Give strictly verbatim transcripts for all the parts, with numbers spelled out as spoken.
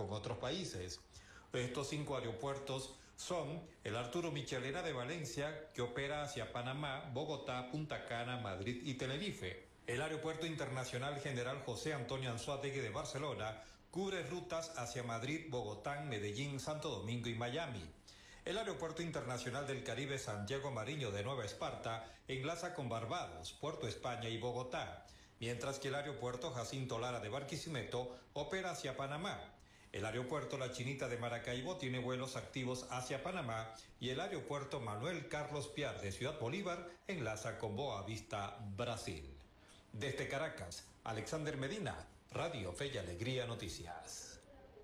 con otros países. Estos cinco aeropuertos son el Arturo Michelena de Valencia, que opera hacia Panamá, Bogotá, Punta Cana, Madrid y Tenerife. El Aeropuerto Internacional General José Antonio Anzoátegui de Barcelona cubre rutas hacia Madrid, Bogotá, Medellín, Santo Domingo y Miami. El Aeropuerto Internacional del Caribe Santiago Mariño de Nueva Esparta enlaza con Barbados, Puerto España y Bogotá, mientras que el Aeropuerto Jacinto Lara de Barquisimeto opera hacia Panamá. El Aeropuerto La Chinita de Maracaibo tiene vuelos activos hacia Panamá y el Aeropuerto Manuel Carlos Piar de Ciudad Bolívar enlaza con Boa Vista, Brasil. Desde Caracas, Alexander Medina, Radio Fe y Alegría Noticias.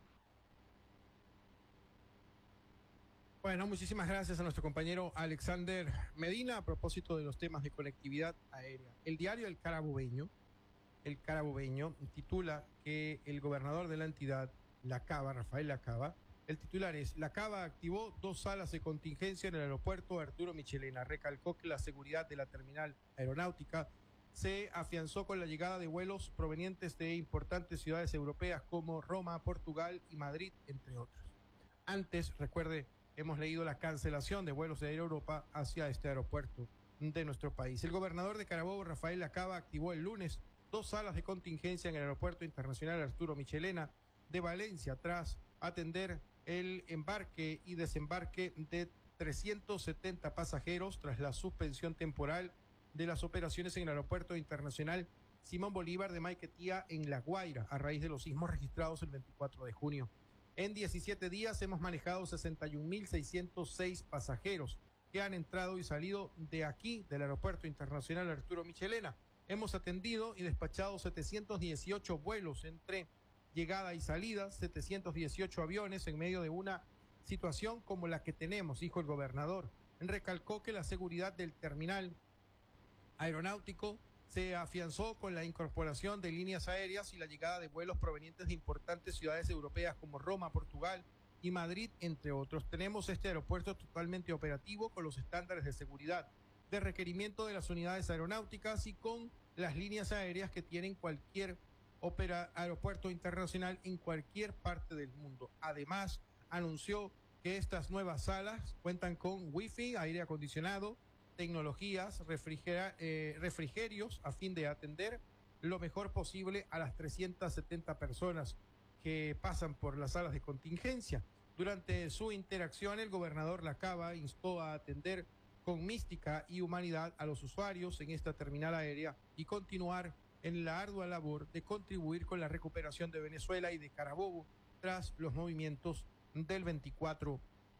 Bueno, muchísimas gracias a nuestro compañero Alexander Medina a propósito de los temas de conectividad aérea. El diario El Carabobeño, El Carabobeño titula que el gobernador de la entidad, La Cava, Rafael La Cava, el titular es: La Cava activó dos salas de contingencia en el aeropuerto Arturo Michelena. Recalcó que la seguridad de la terminal aeronáutica se afianzó con la llegada de vuelos provenientes de importantes ciudades europeas como Roma, Portugal y Madrid, entre otros. Antes, recuerde, hemos leído la cancelación de vuelos de Air Europa hacia este aeropuerto de nuestro país. El gobernador de Carabobo, Rafael La Cava, activó el lunes dos salas de contingencia en el Aeropuerto Internacional Arturo Michelena de Valencia tras atender el embarque y desembarque de trescientos setenta pasajeros tras la suspensión temporal de las operaciones en el Aeropuerto Internacional Simón Bolívar de Maiquetía en La Guaira a raíz de los sismos registrados el veinticuatro de junio. En diecisiete días hemos manejado sesenta y un mil seiscientos seis pasajeros que han entrado y salido de aquí, del Aeropuerto Internacional Arturo Michelena. Hemos atendido y despachado setecientos dieciocho vuelos entre llegada y salida, setecientos dieciocho aviones en medio de una situación como la que tenemos, dijo el gobernador. Recalcó que la seguridad del terminal aeronáutico se afianzó con la incorporación de líneas aéreas y la llegada de vuelos provenientes de importantes ciudades europeas como Roma, Portugal y Madrid, entre otros. Tenemos este aeropuerto totalmente operativo con los estándares de seguridad, de requerimiento de las unidades aeronáuticas y con las líneas aéreas que tienen cualquier opera, aeropuerto internacional en cualquier parte del mundo. Además, anunció que estas nuevas salas cuentan con wifi, aire acondicionado, tecnologías, refrigera, eh, refrigerios a fin de atender lo mejor posible a las trescientas setenta personas que pasan por las salas de contingencia. Durante su interacción, el gobernador La Cava instó a atender con mística y humanidad a los usuarios en esta terminal aérea y continuar en la ardua labor de contribuir con la recuperación de Venezuela y de Carabobo tras los movimientos del veinticuatro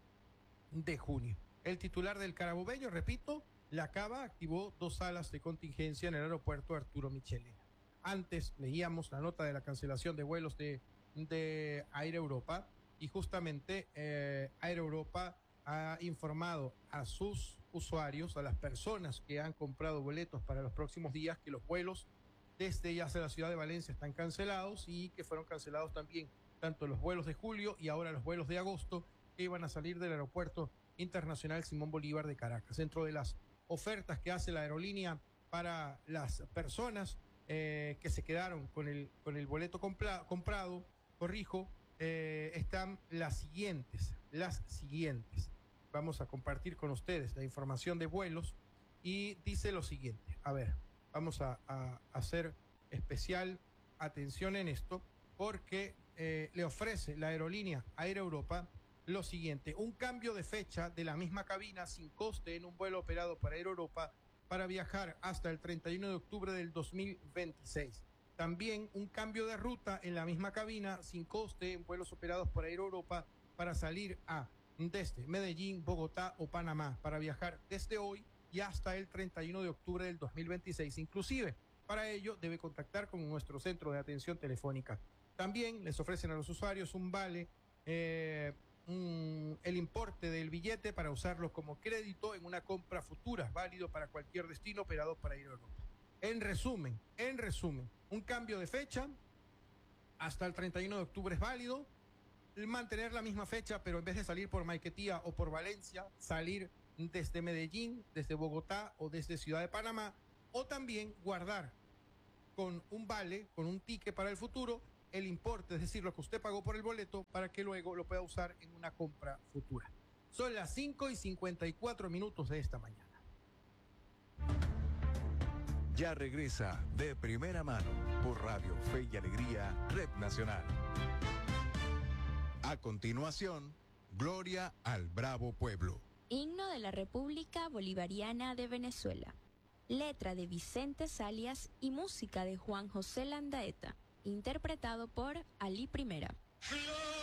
de junio. El titular del Carabobeño, repito, La Cava activó dos salas de contingencia en el aeropuerto Arturo Michelena. Antes leíamos la nota de la cancelación de vuelos de, de Air Europa y justamente eh, Air Europa ha informado a sus usuarios, a las personas que han comprado boletos para los próximos días, que los vuelos desde y hacia la ciudad de Valencia están cancelados y que fueron cancelados también tanto los vuelos de julio y ahora los vuelos de agosto que iban a salir del aeropuerto internacional Simón Bolívar de Caracas. Dentro de las ofertas que hace la aerolínea para las personas eh, que se quedaron con el, con el boleto compla, comprado, corrijo, eh, están las siguientes, las siguientes. Vamos a compartir con ustedes la información de vuelos y dice lo siguiente. A ver, vamos a, a hacer especial atención en esto porque eh, le ofrece la aerolínea Air Europa lo siguiente: un cambio de fecha de la misma cabina sin coste en un vuelo operado por Air Europa para viajar hasta el treinta y uno de octubre del dos mil veintiséis. También un cambio de ruta en la misma cabina sin coste en vuelos operados por Air Europa para salir a desde Medellín, Bogotá o Panamá para viajar desde hoy y hasta el treinta y uno de octubre del dos mil veintiséis. Inclusive, para ello debe contactar con nuestro centro de atención telefónica. También les ofrecen a los usuarios un vale eh, Mm, el importe del billete para usarlo como crédito en una compra futura, válido para cualquier destino operado para ir a Europa. En resumen, en resumen, un cambio de fecha hasta el treinta y uno de octubre es válido, mantener la misma fecha, pero en vez de salir por Maiquetía o por Valencia, salir desde Medellín, desde Bogotá o desde Ciudad de Panamá, o también guardar con un vale, con un ticket para el futuro, el importe, es decir, lo que usted pagó por el boleto, para que luego lo pueda usar en una compra futura. Son las cinco y cincuenta y cuatro minutos de esta mañana. Ya regresa De Primera Mano por Radio Fe y Alegría, Red Nacional. A continuación, Gloria al Bravo Pueblo. Himno de la República Bolivariana de Venezuela. Letra de Vicente Salias y música de Juan José Landaeta, interpretado por Ali Primera.